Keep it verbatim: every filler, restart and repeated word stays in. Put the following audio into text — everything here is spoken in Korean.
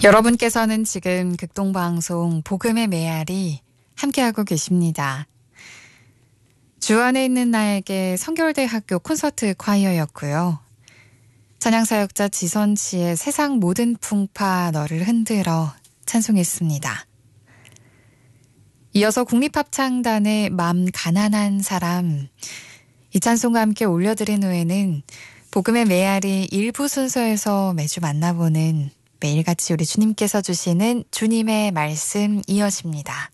여러분께서는 지금 극동방송 복음의 메아리 함께하고 계십니다. 주 안에 있는 나에게 성결대학교 콘서트 콰이어였고요. 찬양사역자 지선씨의 세상 모든 풍파 너를 흔들어 찬송했습니다. 이어서 국립합창단의 맘 가난한 사람, 이 찬송과 함께 올려드린 후에는 복음의 메아리 일부 순서에서 매주 만나보는 매일같이 우리 주님께서 주시는 주님의 말씀 이어집니다.